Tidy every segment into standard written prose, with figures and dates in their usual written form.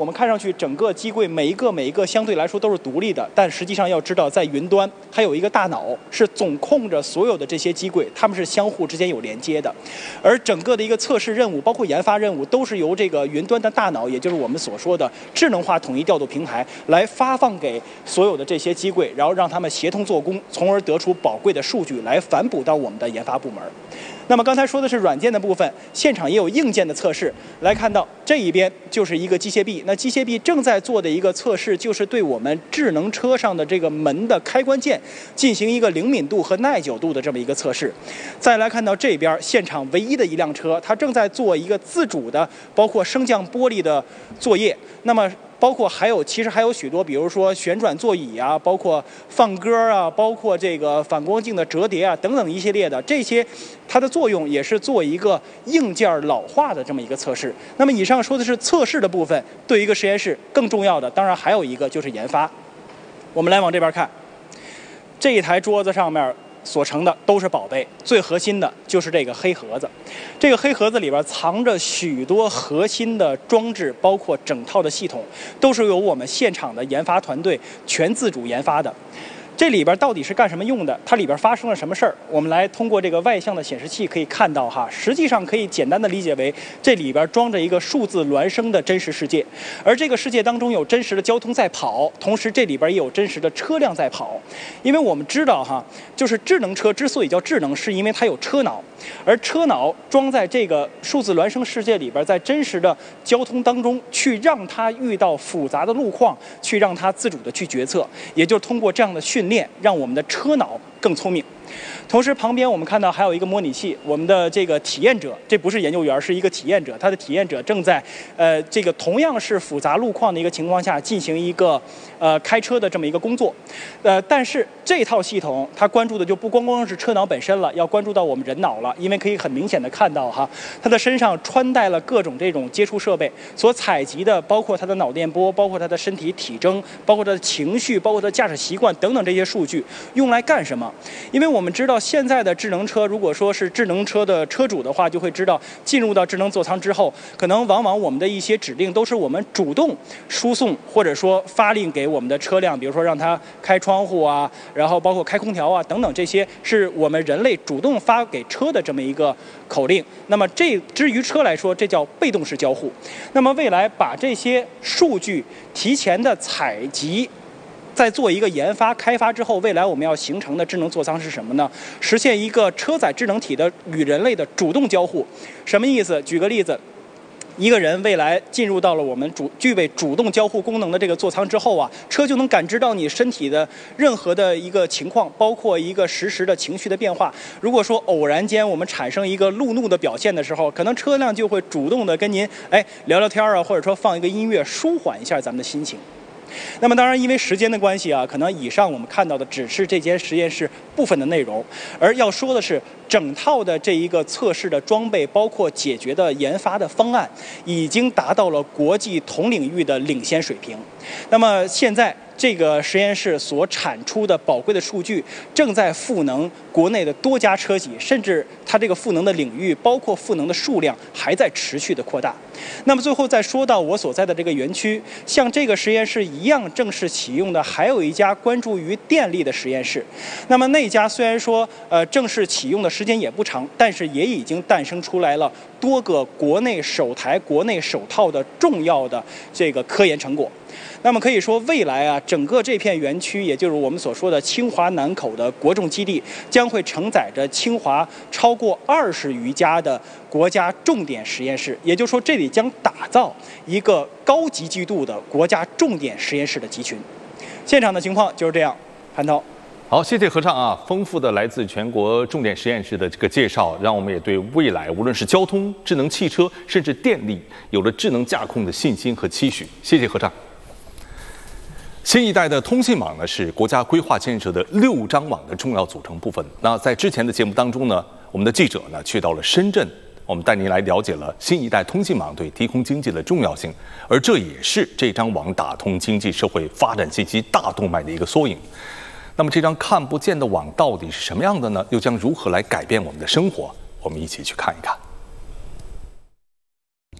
我们看上去整个机柜每一个相对来说都是独立的，但实际上要知道，在云端它有一个大脑，是总控着所有的这些机柜，它们是相互之间有连接的。而整个的一个测试任务，包括研发任务，都是由这个云端的大脑，也就是我们所说的智能化统一调度平台，来发放给所有的这些机柜，然后让他们协同做工，从而得出宝贵的数据来反哺到我们的研发部门。那么刚才说的是软件的部分，现场也有硬件的测试。来看到这一边就是一个机械臂，那机械臂正在做的一个测试，就是对我们智能车上的这个门的开关键进行一个灵敏度和耐久度的这么一个测试。再来看到这边，现场唯一的一辆车，它正在做一个自主的，包括升降玻璃的作业。那么包括其实还有许多，比如说旋转座椅啊，包括放歌啊，包括这个反光镜的折叠啊，等等一系列的这些，它的作用也是做一个硬件老化的这么一个测试。那么以上说的是测试的部分，对于一个实验室更重要的，当然还有一个就是研发。我们来往这边看，这一台桌子上面所成的都是宝贝，最核心的就是这个黑盒子。这个黑盒子里边藏着许多核心的装置，包括整套的系统，都是由我们现场的研发团队全自主研发的。这里边到底是干什么用的？它里边发生了什么事儿？我们来通过这个外向的显示器可以看到哈，实际上可以简单的理解为这里边装着一个数字孪生的真实世界，而这个世界当中有真实的交通在跑，同时这里边也有真实的车辆在跑。因为我们知道哈，就是智能车之所以叫智能，是因为它有车脑，而车脑装在这个数字孪生世界里边，在真实的交通当中去让它遇到复杂的路况，去让它自主的去决策，也就是通过这样的训练，让我们的车脑更聪明。同时旁边我们看到还有一个模拟器，我们的这个体验者，这不是研究员，是一个体验者，他的体验者正在这个同样是复杂路况的一个情况下进行一个开车的这么一个工作。但是这套系统它关注的就不光是车脑本身了，要关注到我们人脑了，因为可以很明显的看到哈，他的身上穿戴了各种这种接触设备，所采集的包括他的脑电波，包括他的身体体征，包括他的情绪，包括他的驾驶习惯等等这些数据用来干什么？因为我们知道现在的智能车，如果说是智能车的车主的话，就会知道进入到智能座舱之后，可能往往我们的一些指令都是我们主动输送或者说发令给我们的车辆，比如说让它开窗户啊，然后包括开空调啊等等，这些是我们人类主动发给车的这么一个口令。那么这至于车来说，这叫被动式交互。那么未来把这些数据提前的采集，在做一个研发开发之后，未来我们要形成的智能座舱是什么呢？实现一个车载智能体的与人类的主动交互。什么意思？举个例子，一个人未来进入到了我们具备主动交互功能的这个座舱之后啊，车就能感知到你身体的任何的一个情况，包括一个实时的情绪的变化。如果说偶然间我们产生一个路怒的表现的时候，可能车辆就会主动的跟您聊聊天啊，或者说放一个音乐舒缓一下咱们的心情。那么当然因为时间的关系啊，可能以上我们看到的只是这间实验室部分的内容，而要说的是整套的这一个测试的装备，包括解决的研发的方案，已经达到了国际同领域的领先水平。那么现在这个实验室所产出的宝贵的数据，正在赋能国内的多家车企，甚至它这个赋能的领域，包括赋能的数量，还在持续的扩大。那么最后再说到我所在的这个园区，像这个实验室一样正式启用的，还有一家关注于电力的实验室。那么那家虽然说正式启用的时间也不长，但是也已经诞生出来了多个国内首台、国内首套的重要的这个科研成果。那么可以说，未来啊，整个这片园区，也就是我们所说的清华南口的国重基地，将会承载着清华超过20余家的国家重点实验室。也就是说，这里将打造一个高集聚度的国家重点实验室的集群。现场的情况就是这样，韩涛。 好，谢谢合唱啊，丰富的来自全国重点实验室的这个介绍，让我们也对未来无论是交通、智能汽车，甚至电力，有了智能驾控的信心和期许。谢谢合唱。新一代的通信网呢，是国家规划建设的6张网的重要组成部分。那在之前的节目当中呢，我们的记者呢去到了深圳，我们带您来了解了新一代通信网对低空经济的重要性，而这也是这张网打通经济社会发展信息大动脉的一个缩影。那么这张看不见的网到底是什么样的呢？又将如何来改变我们的生活？我们一起去看一看。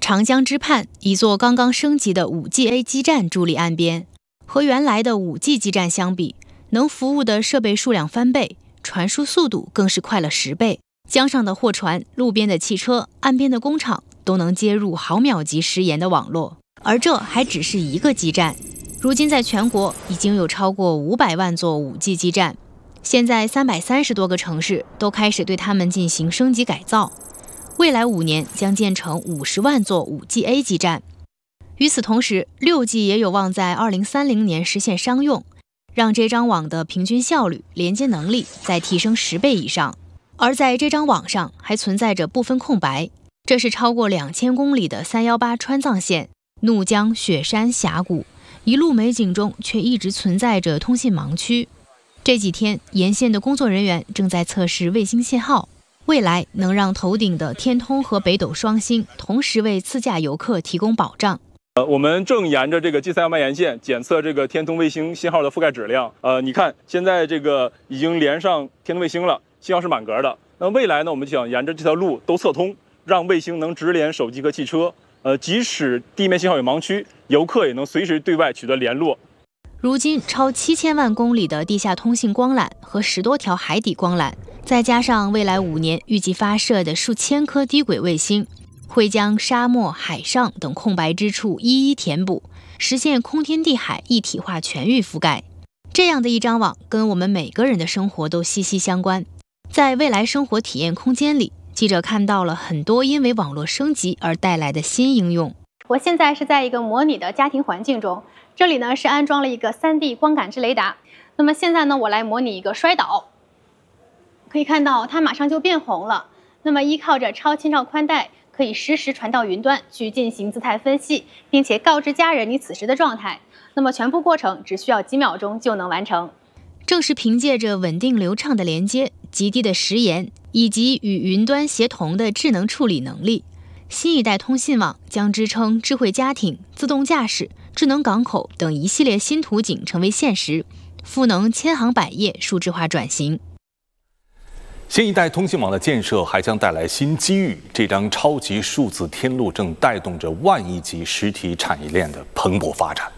长江之畔，一座刚刚升级的 5G-A 基站伫立岸边。和原来的 5G 基站相比，能服务的设备数量翻倍，传输速度更是快了10倍。江上的货船、路边的汽车、岸边的工厂都能接入毫秒级时延的网络。而这还只是一个基站，如今在全国已经有超过500万座 5G 基站，现在330多个城市都开始对它们进行升级改造。未来5年将建成50万座 5G-A 基站。与此同时，6G 也有望在2030年实现商用，让这张网的平均效率、连接能力再提升10倍以上。而在这张网上还存在着部分空白，这是超过2000公里的318川藏线，怒江、雪山、峡谷，一路美景中却一直存在着通信盲区。这几天，沿线的工作人员正在测试卫星信号，未来能让头顶的天通和北斗双星同时为自驾游客提供保障。 我们正沿着这个 G318沿线检测这个天通卫星信号的覆盖质量。你看现在这个已经连上天通卫星了，信号是满格的。那未来呢，我们就想沿着这条路都测通，让卫星能直连手机和汽车。即使地面信号有盲区，游客也能随时对外取得联络。 如今超7000万公里的地下通信光缆和10多条海底光缆，再加上未来5年预计发射的数千颗低轨卫星，会将沙漠、海上等空白之处一一填补，实现空天地海一体化全域覆盖。这样的一张网跟我们每个人的生活都息息相关。在未来生活体验空间里，记者看到了很多因为网络升级而带来的新应用。 我现在是在一个模拟的家庭环境中，这里呢是安装了一个3D 光感知雷达。那么现在呢，我来模拟一个摔倒，可以看到它马上就变红了。那么依靠着超千兆宽带，可以实时传到云端去进行姿态分析，并且告知家人你此时的状态。那么全部过程只需要几秒钟就能完成。 正是凭借着稳定流畅的连接、极低的时延以及与云端协同的智能处理能力，新一代通信网将支撑智慧家庭、自动驾驶、智能港口等一系列新图景成为现实，赋能千行百业数字化转型。 新一代通信网的建设还将带来新机遇，这张超级数字天路正带动着万亿级实体产业链的蓬勃发展。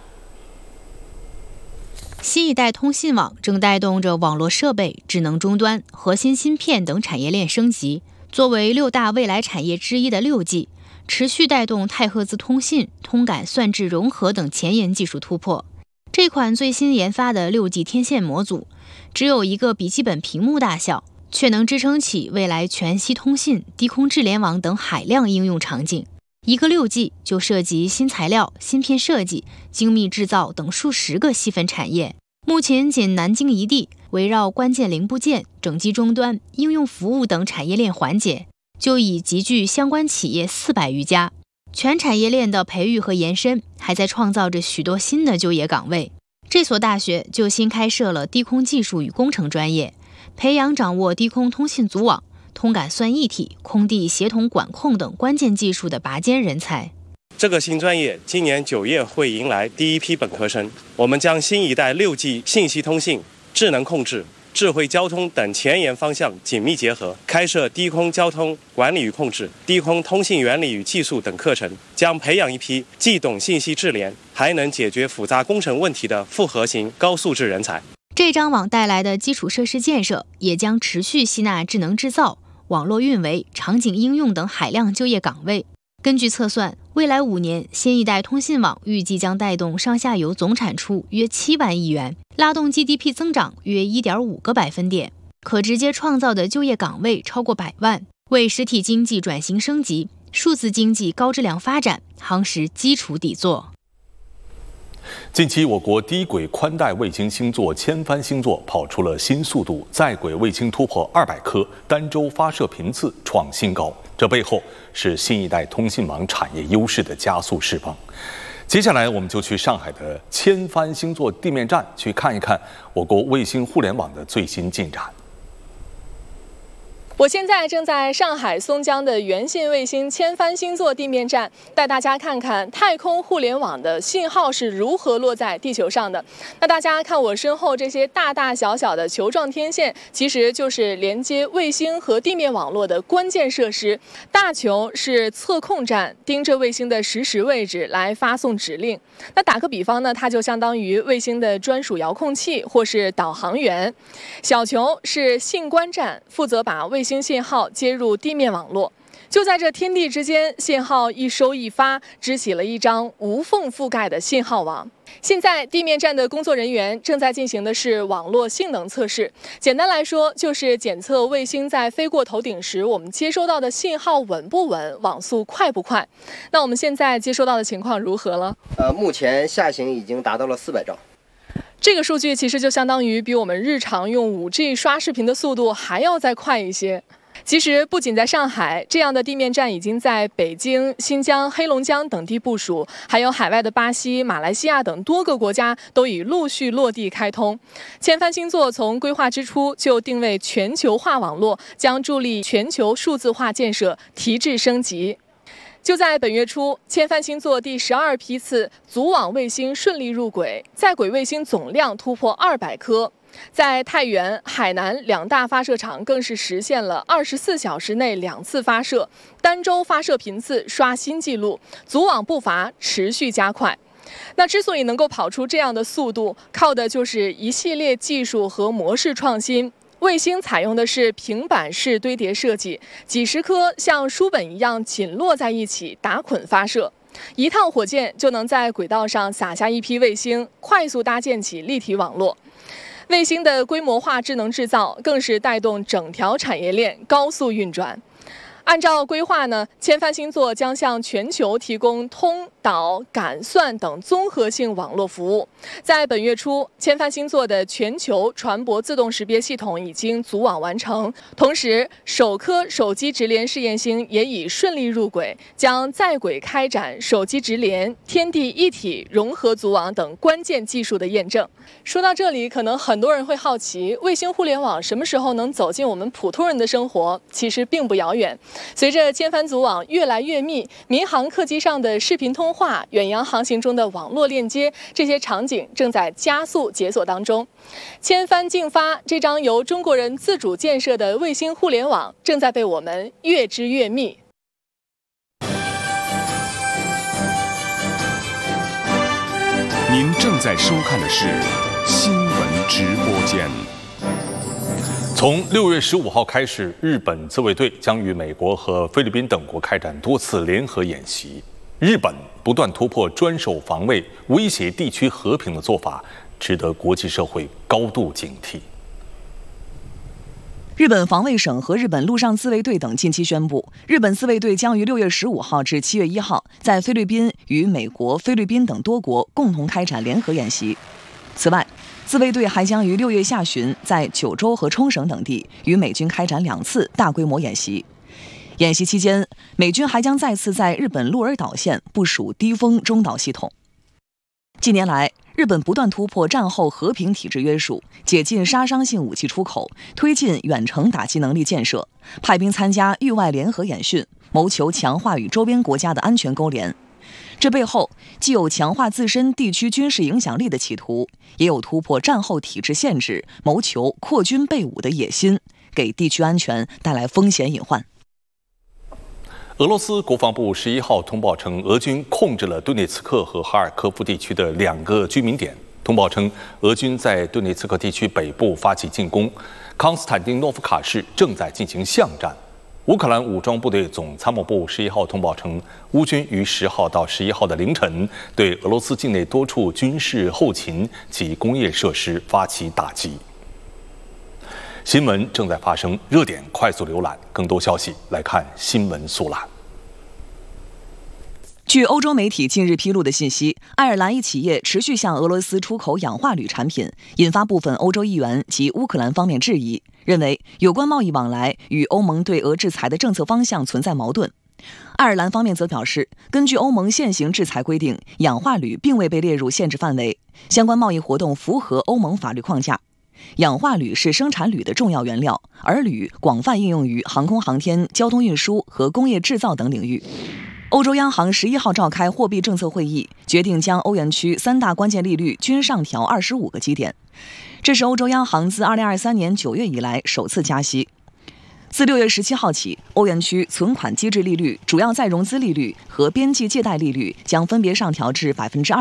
新一代通信网正带动着网络设备、智能终端、核心芯片等产业链升级。作为6大未来产业之一的6G，持续带动太赫兹通信、通感算质融合等前沿技术突破。这款最新研发的6G 天线模组，只有一个笔记本屏幕大小，却能支撑起未来全息通信、低空智联网等海量应用场景。一个6G 就涉及新材料、芯片设计、精密制造等数十个细分产业。目前仅南京一地，围绕关键零部件、整机终端、应用服务等产业链环节，就已集聚相关企业400余家。全产业链的培育和延伸，还在创造着许多新的就业岗位。这所大学就新开设了低空技术与工程专业，培养掌握低空通信组网、通感算一体、空地协同管控等关键技术的拔尖人才。 这个新专业今年9月会迎来第一批本科生。我们将新一代6G 信息通信、智能控制、智慧交通等前沿方向紧密结合，开设低空交通管理与控制、低空通信原理与技术等课程，将培养一批既懂信息智联，还能解决复杂工程问题的复合型高素质人才。 这张网带来的基础设施建设，也将持续吸纳智能制造、网络运维、场景应用等海量就业岗位。根据测算，未来5年，新一代通信网预计将带动上下游总产出约7万亿元，拉动 GDP 增长约 1.5个百分点，可直接创造的就业岗位超过100万，为实体经济转型升级、数字经济高质量发展夯实基础底座。 近期，我国低轨宽带卫星星座千帆星座跑出了新速度，在轨卫星突破200颗，单周发射频次创新高。这背后是新一代通信网产业优势的加速释放。接下来，我们就去上海的千帆星座地面站去看一看我国卫星互联网的最新进展。 我现在正在上海松江的原信卫星千帆星座地面站，带大家看看太空互联网的信号是如何落在地球上的。那大家看我身后这些大大小小的球状天线，其实就是连接卫星和地面网络的关键设施。大球是测控站，盯着卫星的实时位置来发送指令。那打个比方呢，它就相当于卫星的专属遥控器或是导航员。小球是信观站，负责把卫星信号接入地面网络。就在这天地之间，信号一收一发，织起了一张无缝覆盖的信号网。现在地面站的工作人员正在进行的是网络性能测试。简单来说，就是检测卫星在飞过头顶时，我们接收到的信号稳不稳，网速快不快。那我们现在接收到的情况如何了？ 目前下行已经达到了400兆。 这个数据其实就相当于比我们日常用5G 刷视频的速度还要再快一些。其实不仅在上海，这样的地面站已经在北京、新疆、黑龙江等地部署，还有海外的巴西、马来西亚等多个国家都已陆续落地开通。千帆星座从规划之初就定位全球化网络，将助力全球数字化建设提质升级。就在本月初，千帆星座第12批次组网卫星顺利入轨，在轨卫星总量突破200颗。在太原、海南2大发射场更是实现了24小时内2次发射，单周发射频次刷新纪录，组网步伐持续加快。那之所以能够跑出这样的速度，靠的就是一系列技术和模式创新。卫星采用的是平板式堆叠设计，几十颗像书本一样紧摞在一起打捆发射，一趟火箭就能在轨道上撒下一批卫星，快速搭建起立体网络。卫星的规模化智能制造更是带动整条产业链高速运转。按照规划呢，千帆星座将向全球提供通、导、感、算等综合性网络服务。在本月初，千帆星座的全球船舶自动识别系统已经组网完成，同时首颗手机直连试验星也已顺利入轨，将在轨开展手机直连、天地一体融合组网等关键技术的验证。说到这里，可能很多人会好奇，卫星互联网什么时候能走进我们普通人的生活？其实并不遥远。随着千帆组网越来越密，民航客机上的视频通话、远洋航行中的网络链接，这些场景正在加速解锁当中。千帆竞发这张由中国人自主建设的卫星互联网，正在被我们越织越密。 您正在收看的是新闻直播间。 从6月15号开始，日本自卫队将与美国和菲律宾等国开展多次联合演习。日本不断突破专守防卫、威胁地区和平的做法，值得国际社会高度警惕。 日本防卫省和日本陆上自卫队等近期宣布，日本自卫队将于6月15号至7月1号在菲律宾与美国、菲律宾等多国共同开展联合演习。此外，自卫队还将于6月下旬在九州和冲绳等地与美军开展2次大规模演习。演习期间，美军还将再次在日本鹿儿岛县部署低风中导系统。近年来，日本不断突破战后和平体制约束，解禁杀伤性武器出口，推进远程打击能力建设，派兵参加域外联合演训，谋求强化与周边国家的安全勾连。这背后既有强化自身地区军事影响力的企图，也有突破战后体制限制，谋求扩军备武的野心，给地区安全带来风险隐患。 俄罗斯国防部11号通报称，俄军控制了顿涅茨克和哈尔科夫地区的2个居民点。通报称，俄军在顿涅茨克地区北部发起进攻，康斯坦丁诺夫卡市正在进行巷战。乌克兰武装部队总参谋部11号通报称，乌军于10号到11号的凌晨对俄罗斯境内多处军事后勤及工业设施发起打击。新闻正在发生，热点快速浏览，更多消息来看新闻速览。 据欧洲媒体近日披露的信息，爱尔兰一企业持续向俄罗斯出口氧化铝产品，引发部分欧洲议员及乌克兰方面质疑，认为有关贸易往来与欧盟对俄制裁的政策方向存在矛盾。爱尔兰方面则表示，根据欧盟现行制裁规定，氧化铝并未被列入限制范围，相关贸易活动符合欧盟法律框架。 氧化铝是生产铝的重要原料，而铝广泛应用于航空航天、交通运输和工业制造等领域。欧洲央行11号召开货币政策会议，决定将欧元区3大关键利率均上调25个基点。这是欧洲央行自2023年9月以来首次加息。自6月17号起，欧元区存款机制利率、主要再融资利率和边际借贷利率将分别上调至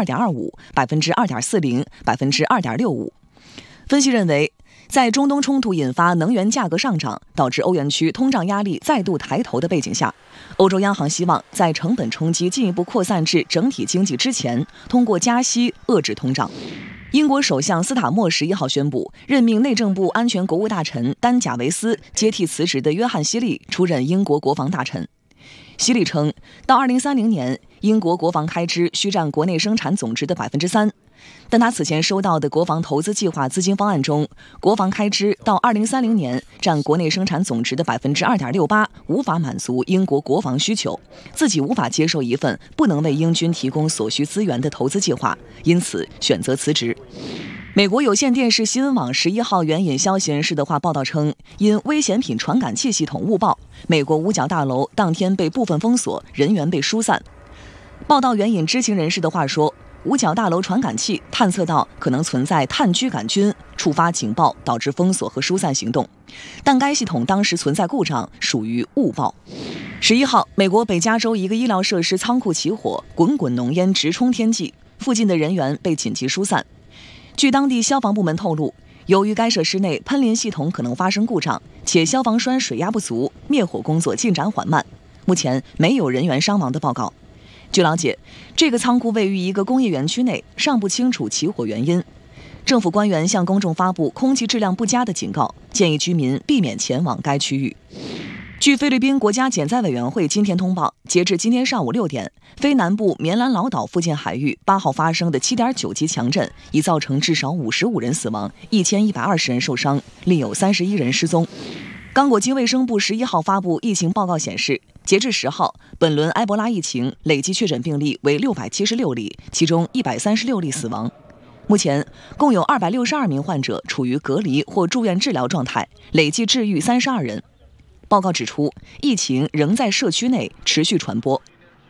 2.25%、2.40%、2.65%。分析认为，在中东冲突引发能源价格上涨，导致欧元区通胀压力再度抬头的背景下，欧洲央行希望在成本冲击进一步扩散至整体经济之前，通过加息遏制通胀。英国首相斯塔默11号宣布，任命内政部安全国务大臣丹·贾维斯接替辞职的约翰·希利出任英国国防大臣。希利称，到2030年，英国国防开支需占国内生产总值的3%。但他此前收到的国防投资计划资金方案中，国防开支到2030年占国内生产总值的2.68%，无法满足英国国防需求，自己无法接受一份不能为英军提供所需资源的投资计划，因此选择辞职。美国有线电视新闻网11号援引消息人士的话报道称，因危险品传感器系统误报，美国五角大楼当天被部分封锁，人员被疏散。报道援引知情人士的话说，五角大楼传感器探测到可能存在碳疽杆菌，触发警报，导致封锁和疏散行动，但该系统当时存在故障，属于误报。11号，美国北加州一个医疗设施仓库起火，滚滚浓烟直冲天际，附近的人员被紧急疏散。据当地消防部门透露，由于该设施内喷淋系统可能发生故障，且消防栓水压不足，灭火工作进展缓慢，目前没有人员伤亡的报告。据了解，这个仓库位于一个工业园区内，尚不清楚起火原因。政府官员向公众发布空气质量不佳的警告，建议居民避免前往该区域。据菲律宾国家减灾委员会今天通报，截至今天上午6点，菲南部棉兰老岛附近海域8号发生的7.9级强震已造成至少55人死亡，1120人受伤，另有31人失踪。刚果金卫生部11号发布疫情报告显示，截至10号，本轮埃博拉疫情累计确诊病例为676例，其中136例死亡。目前共有262名患者处于隔离或住院治疗状态，累计治愈32人。报告指出，疫情仍在社区内持续传播。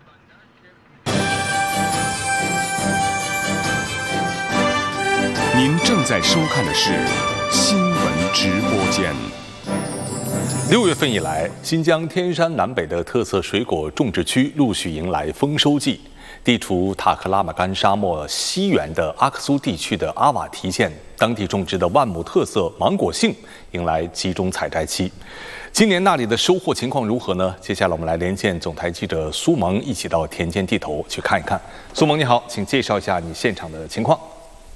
您正在收看的是新闻直播间。 6月份以来，新疆天山南北的特色水果种植区陆续迎来丰收季。地处塔克拉玛干沙漠西缘的阿克苏地区的阿瓦提县，当地种植的万亩特色芒果杏迎来集中采摘期。今年那里的收获情况如何呢？接下来我们来连线总台记者苏萌，一起到田间地头去看一看。苏萌你好，请介绍一下你现场的情况。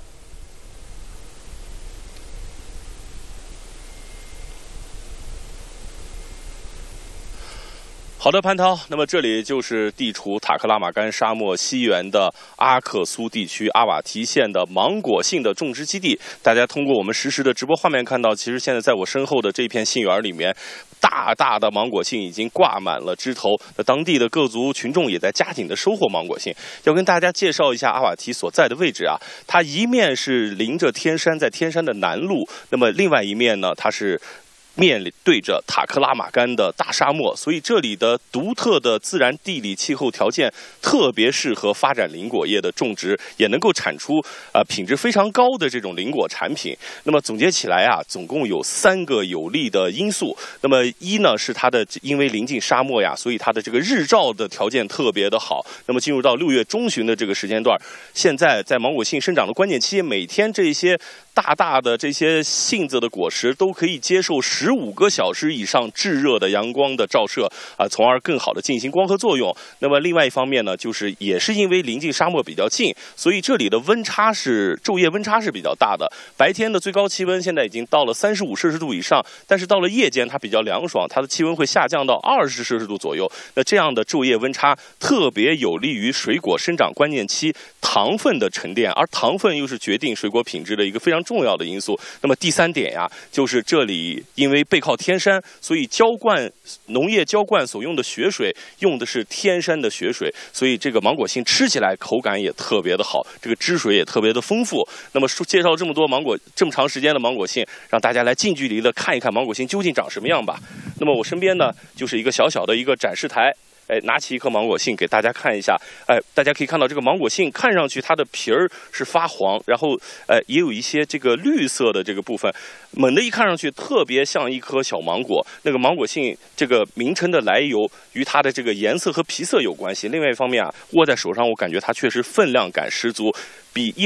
好的，潘涛。那么这里就是地处塔克拉玛干沙漠西缘的阿克苏地区阿瓦提县的芒果杏的种植基地。大家通过我们实时的直播画面看到，其实现在在我身后的这片杏园里面，大大的芒果杏已经挂满了枝头。那当地的各族群众也在加紧的收获芒果杏。要跟大家介绍一下阿瓦提所在的位置啊，它一面是临着天山，在天山的南麓，那么另外一面呢，它是面对着塔克拉玛干的大沙漠，所以这里的独特的自然地理气候条件特别适合发展林果业的种植，也能够产出品质非常高的这种林果产品。那么总结起来啊，总共有3个有利的因素。那么一呢是它的因为临近沙漠呀，所以它的这个日照的条件特别的好。那么进入到6月中旬的这个时间段，现在在芒果杏生长的关键期，每天这些大大的这些杏子的果实都可以接受15个小时以上炙热的阳光的照射从而更好的进行光合作用。那么另外一方面呢，就是也是因为临近沙漠比较近，所以这里的昼夜温差是比较大的。白天的最高气温现在已经到了35摄氏度以上，但是到了夜间它比较凉爽，它的气温会下降到20摄氏度左右。那这样的昼夜温差特别有利于水果生长关键期糖分的沉淀，而糖分又是决定水果品质的一个非常重要的因素。那么第3点呀，就是这里因为为背靠天山，所以农业浇灌所用的血水用的是天山的血水，所以这个芒果杏吃起来口感也特别的好，这个汁水也特别的丰富。那么介绍这么多这么长时间的芒果杏，让大家来近距离的看一看芒果杏究竟长什么样吧。那么我身边呢就是一个小小的一个展示台。拿起一颗芒果杏给大家看一下，大家可以看到这个芒果杏看上去它的皮儿是发黄，然后也有一些这个绿色的这个部分，猛地一看上去特别像一颗小芒果。那个芒果杏这个名称的来由与它的这个颜色和皮色有关系。另外一方面啊，握在手上我感觉它确实分量感十足，比一